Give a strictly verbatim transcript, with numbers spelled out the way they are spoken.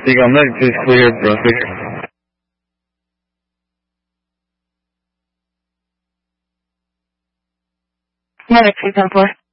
Eagle Medic is clear, proceed. Medic three ten four.